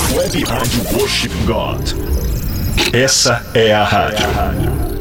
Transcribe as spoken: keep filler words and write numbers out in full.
Web Rádio Worship God. Essa é a rádio.